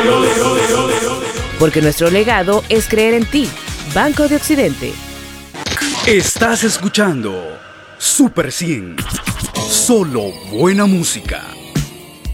Porque nuestro legado es creer en ti. Banco de Occidente. Estás escuchando Super 100. Solo buena música.